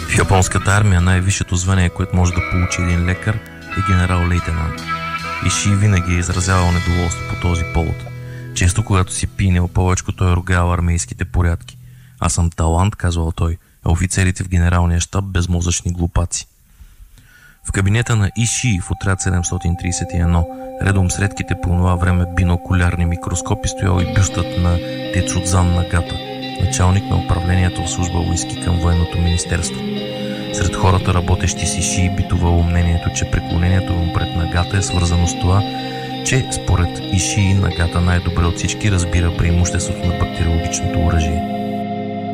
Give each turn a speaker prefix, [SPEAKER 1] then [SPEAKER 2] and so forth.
[SPEAKER 1] В японската армия най-висшето звание, което може да получи един лекар, е генерал-лейтенант. Ишии винаги е изразявал недоволство по този повод. Често, когато си пинел, повече той е ругал армейските порядки. Аз съм талант, казвал той, а офицерите в генералния щаб безмозъчни глупаци. В кабинета на Ишии в отряд 731, редом с редките по това време бинокулярни микроскопи, стоял и бюстът на Тецудзан Нагата, началник на управлението в служба войски към военното министерство. Сред хората, работещи с Ишии, битувало мнението, че преклонението му пред Нагата е свързано с това, че според Ишии Нагата най-добре от всички разбира преимуществото на бактериологичното оръжие.